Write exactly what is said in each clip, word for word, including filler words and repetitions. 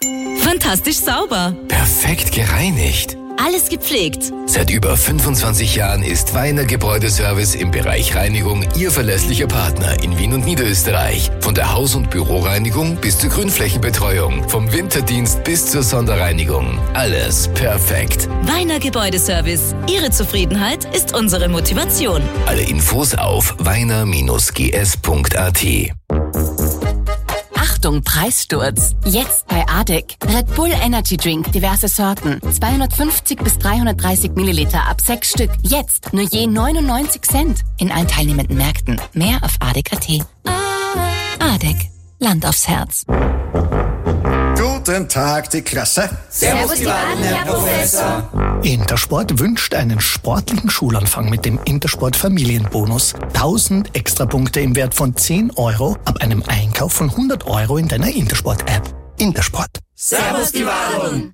Fantastisch sauber. Perfekt gereinigt. Alles gepflegt. Seit über fünfundzwanzig Jahren ist Weiner Gebäudeservice im Bereich Reinigung Ihr verlässlicher Partner in Wien und Niederösterreich. Von der Haus- und Büroreinigung bis zur Grünflächenbetreuung, vom Winterdienst bis zur Sonderreinigung. Alles perfekt. Weiner Gebäudeservice. Ihre Zufriedenheit ist unsere Motivation. Alle Infos auf weiner Bindestrich g s punkt a t. Achtung, Preissturz. Jetzt bei A D E C. Red Bull Energy Drink, diverse Sorten. zweihundertfünfzig bis dreihundertdreißig Milliliter ab sechs Stück. Jetzt nur je neunundneunzig Cent. In allen teilnehmenden Märkten. Mehr auf A D E C punkt a t. A D E C. Land aufs Herz. Guten Tag, die Klasse. Servus, die Wahlen, Herr Professor. Intersport wünscht einen sportlichen Schulanfang mit dem Intersport Familienbonus. tausend Extrapunkte im Wert von zehn Euro ab einem Einkauf von hundert Euro in deiner Intersport-App. Intersport. Servus, die Wahlen.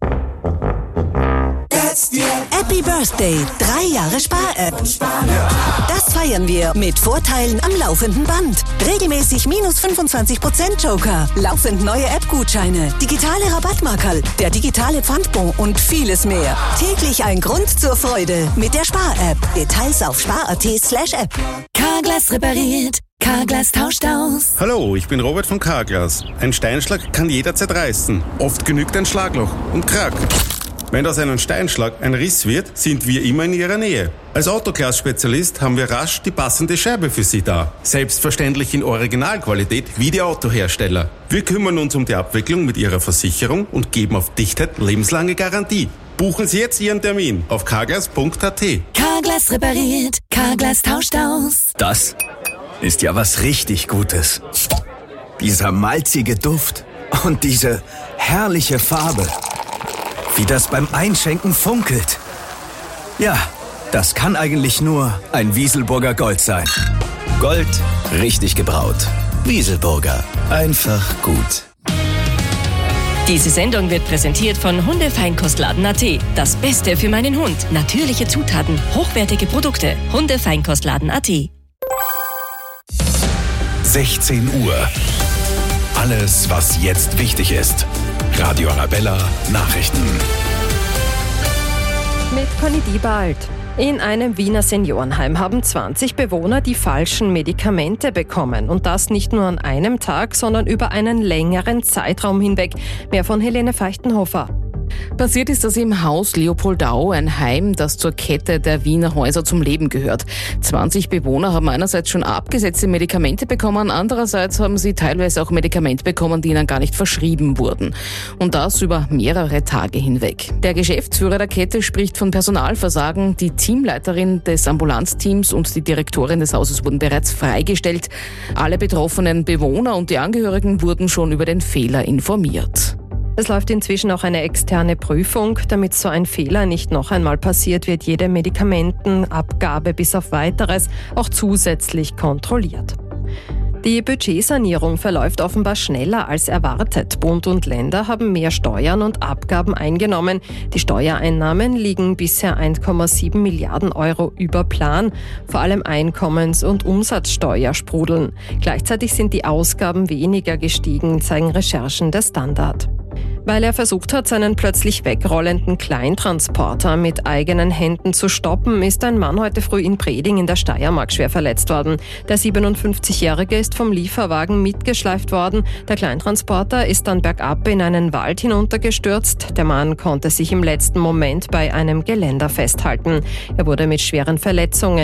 Happy Birthday, drei Jahre Spar-App. Das feiern wir mit Vorteilen am laufenden Band. Regelmäßig minus fünfundzwanzig Prozent Joker, laufend neue App-Gutscheine, digitale Rabattmarkerl, der digitale Pfandbon und vieles mehr. Täglich ein Grund zur Freude mit der Spar-App. Details auf spar punkt a t slash app. Carglass repariert. Carglass tauscht aus. Hallo, ich bin Robert von Carglass. Ein Steinschlag kann jederzeit reißen. Oft genügt ein Schlagloch und Krack. Wenn aus einem Steinschlag ein Riss wird, sind wir immer in Ihrer Nähe. Als Autoglas-Spezialist haben wir rasch die passende Scheibe für Sie da. Selbstverständlich in Originalqualität wie die Autohersteller. Wir kümmern uns um die Abwicklung mit Ihrer Versicherung und geben auf Dichtheit lebenslange Garantie. Buchen Sie jetzt Ihren Termin auf carglass punkt a t. Carglass repariert. Carglass tauscht aus. Das ist ja was richtig Gutes. Dieser malzige Duft und diese herrliche Farbe. Wie das beim Einschenken funkelt. Ja, das kann eigentlich nur ein Wieselburger Gold sein. Gold, richtig gebraut. Wieselburger, einfach gut. Diese Sendung wird präsentiert von Hundefeinkostladen punkt a t. Das Beste für meinen Hund. Natürliche Zutaten, hochwertige Produkte. Hundefeinkostladen punkt a t. sechzehn Uhr. Alles, was jetzt wichtig ist. Radio Arabella Nachrichten. Mit Conny Diebald. In einem Wiener Seniorenheim haben zwanzig Bewohner die falschen Medikamente bekommen. Und das nicht nur an einem Tag, sondern über einen längeren Zeitraum hinweg. Mehr von Helene Feichtenhofer. Passiert ist das im Haus Leopoldau, ein Heim, das zur Kette der Wiener Häuser zum Leben gehört. zwanzig Bewohner haben einerseits schon abgesetzte Medikamente bekommen, andererseits haben sie teilweise auch Medikamente bekommen, die ihnen gar nicht verschrieben wurden. Und das über mehrere Tage hinweg. Der Geschäftsführer der Kette spricht von Personalversagen. Die Teamleiterin des Ambulanzteams und die Direktorin des Hauses wurden bereits freigestellt. Alle betroffenen Bewohner und die Angehörigen wurden schon über den Fehler informiert. Es läuft inzwischen auch eine externe Prüfung. Damit so ein Fehler nicht noch einmal passiert, wird jede Medikamentenabgabe bis auf Weiteres auch zusätzlich kontrolliert. Die Budgetsanierung verläuft offenbar schneller als erwartet. Bund und Länder haben mehr Steuern und Abgaben eingenommen. Die Steuereinnahmen liegen bisher eins Komma sieben Milliarden Euro über Plan. Vor allem Einkommens- und Umsatzsteuer sprudeln. Gleichzeitig sind die Ausgaben weniger gestiegen, zeigen Recherchen der Standard. Weil er versucht hat, seinen plötzlich wegrollenden Kleintransporter mit eigenen Händen zu stoppen, ist ein Mann heute früh in Preding in der Steiermark schwer verletzt worden. Der siebenundfünfzigjährige ist vom Lieferwagen mitgeschleift worden. Der Kleintransporter ist dann bergab in einen Wald hinuntergestürzt. Der Mann konnte sich im letzten Moment bei einem Geländer festhalten. Er wurde mit schweren Verletzungen